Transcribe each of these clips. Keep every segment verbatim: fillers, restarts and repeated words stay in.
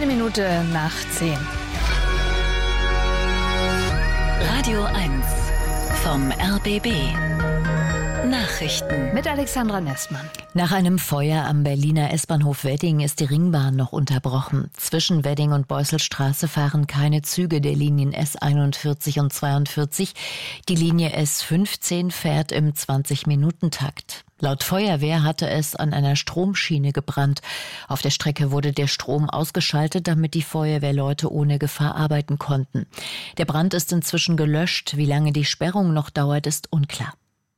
Minute nach zehn. Radio eins vom R B B. Nachrichten Mit Alexandra Nessmann. Nach einem Feuer am Berliner S-Bahnhof Wedding ist die Ringbahn noch unterbrochen. Zwischen Wedding und Beusselstraße fahren keine Züge der Linien S einundvierzig und zweiundvierzig. Die Linie S fünfzehn fährt im zwanzig-Minuten-Takt. Laut Feuerwehr hatte es an einer Stromschiene gebrannt. Auf der Strecke wurde der Strom ausgeschaltet, damit die Feuerwehrleute ohne Gefahr arbeiten konnten. Der Brand ist inzwischen gelöscht. Wie lange die Sperrung noch dauert, ist unklar.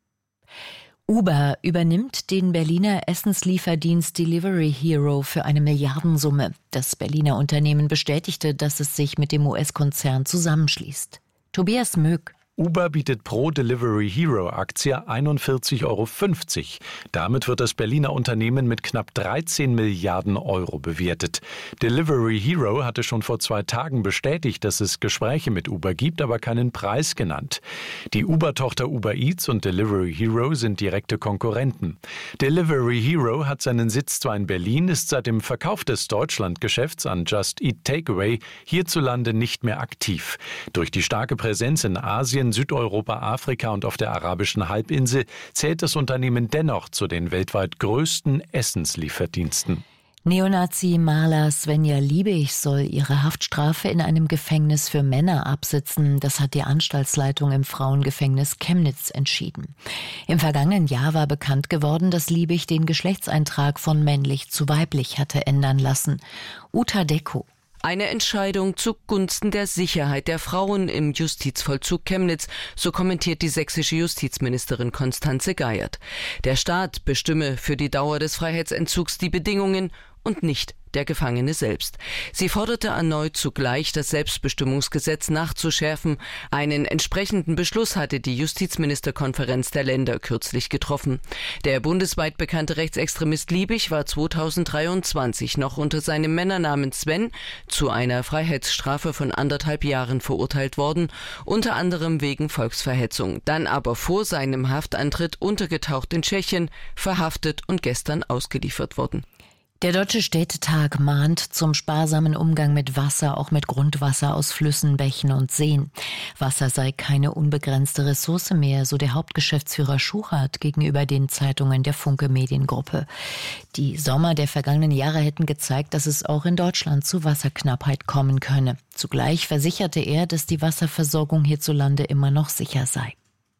Uber übernimmt den Berliner Essenslieferdienst Delivery Hero für eine Milliardensumme. Das Berliner Unternehmen bestätigte, dass es sich mit dem U S-Konzern zusammenschließt. Tobias Möck. Uber bietet pro Delivery Hero Aktie einundvierzig Euro fünfzig. Damit wird das Berliner Unternehmen mit knapp dreizehn Milliarden Euro bewertet. Delivery Hero hatte schon vor zwei Tagen bestätigt, dass es Gespräche mit Uber gibt, aber keinen Preis genannt. Die Uber-Tochter Uber Eats und Delivery Hero sind direkte Konkurrenten. Delivery Hero hat seinen Sitz zwar in Berlin, ist seit dem Verkauf des Deutschlandgeschäfts an Just Eat Takeaway hierzulande nicht mehr aktiv. Durch die starke Präsenz in Asien, Südeuropa, Afrika und auf der arabischen Halbinsel zählt das Unternehmen dennoch zu den weltweit größten Essenslieferdiensten. Neonazi-Maler Svenja Liebig soll ihre Haftstrafe in einem Gefängnis für Männer absitzen. Das hat die Anstaltsleitung im Frauengefängnis Chemnitz entschieden. Im vergangenen Jahr war bekannt geworden, dass Liebig den Geschlechtseintrag von männlich zu weiblich hatte ändern lassen. Uta Deko. Eine Entscheidung zugunsten der Sicherheit der Frauen im Justizvollzug Chemnitz, so kommentiert die sächsische Justizministerin Constanze Geiert. Der Staat bestimme für die Dauer des Freiheitsentzugs die Bedingungen und nicht der Gefangene selbst. Sie forderte erneut zugleich, das Selbstbestimmungsgesetz nachzuschärfen. Einen entsprechenden Beschluss hatte die Justizministerkonferenz der Länder kürzlich getroffen. Der bundesweit bekannte Rechtsextremist Liebig war zweitausenddreiundzwanzig noch unter seinem Männernamen Sven zu einer Freiheitsstrafe von anderthalb Jahren verurteilt worden, unter anderem wegen Volksverhetzung. Dann aber vor seinem Haftantritt untergetaucht in Tschechien, verhaftet und gestern ausgeliefert worden. Der Deutsche Städtetag mahnt zum sparsamen Umgang mit Wasser, auch mit Grundwasser aus Flüssen, Bächen und Seen. Wasser sei keine unbegrenzte Ressource mehr, so der Hauptgeschäftsführer Schuchart gegenüber den Zeitungen der Funke Mediengruppe. Die Sommer der vergangenen Jahre hätten gezeigt, dass es auch in Deutschland zu Wasserknappheit kommen könne. Zugleich versicherte er, dass die Wasserversorgung hierzulande immer noch sicher sei.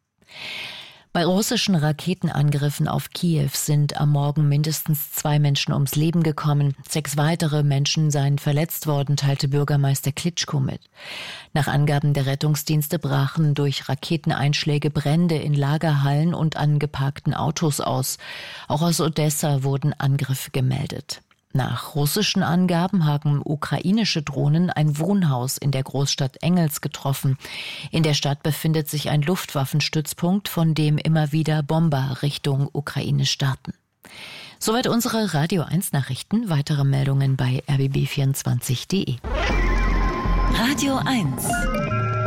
Bei russischen Raketenangriffen auf Kiew sind am Morgen mindestens zwei Menschen ums Leben gekommen. Sechs weitere Menschen seien verletzt worden, teilte Bürgermeister Klitschko mit. Nach Angaben der Rettungsdienste brachen durch Raketeneinschläge Brände in Lagerhallen und an geparkten Autos aus. Auch aus Odessa wurden Angriffe gemeldet. Nach russischen Angaben haben ukrainische Drohnen ein Wohnhaus in der Großstadt Engels getroffen. In der Stadt befindet sich ein Luftwaffenstützpunkt, von dem immer wieder Bomber Richtung Ukraine starten. Soweit unsere Radio eins Nachrichten. Weitere Meldungen bei r b b vierundzwanzig punkt d e. Radio eins